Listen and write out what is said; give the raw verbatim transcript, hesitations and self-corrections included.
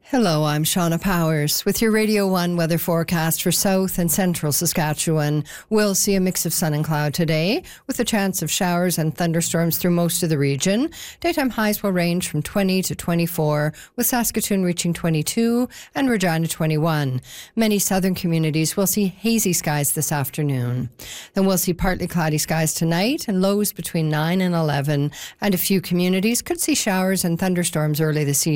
Hello, I'm Shauna Powers with your Radio one weather forecast for south and central Saskatchewan. We'll see a mix of sun and cloud today with a chance of showers and thunderstorms through most of the region. Daytime highs will range from twenty to twenty-four, with Saskatoon reaching twenty-two and Regina twenty-one. Many southern communities will see hazy skies this afternoon. Then we'll see partly cloudy skies tonight and lows between nine and eleven, and a few communities could see showers and thunderstorms early this evening.